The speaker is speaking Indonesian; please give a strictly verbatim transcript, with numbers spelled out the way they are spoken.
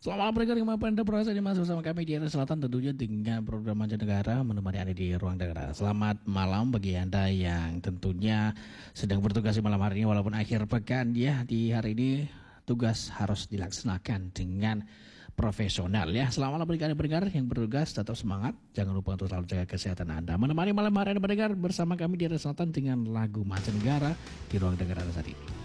Selamat malam pendengar yang Anda berasa masuk bersama kami di area selatan tentunya dengan program Mancanegara menemani Anda di ruang negara. Selamat malam bagi Anda yang tentunya sedang bertugas di malam hari ini walaupun akhir pekan ya, di hari ini tugas harus dilaksanakan dengan profesional ya. Selamat malam bagi Anda pendengar yang bertugas, tetap semangat. Jangan lupa untuk selalu jaga kesehatan Anda. Menemani malam hari Anda pendengar bersama kami di area selatan dengan lagu Mancanegara di ruang negara saat ini.